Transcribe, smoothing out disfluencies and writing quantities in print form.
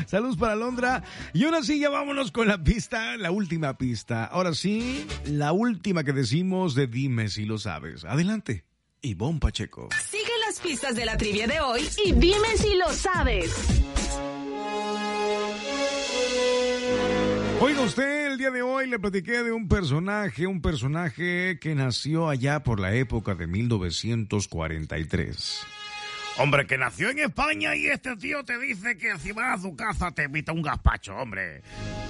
Saludos para Londra. Y ahora sí, ya vámonos con la pista, la última pista. Ahora sí, la última que decimos de Dime si lo sabes. Adelante, Ivonne Pacheco. Sigue las pistas de la trivia de hoy y dime si lo sabes. Oiga usted, el día de hoy le platiqué de un personaje que nació allá por la época de 1943. Hombre, que nació en España y este tío te dice que si vas a su casa te invita un gazpacho, hombre.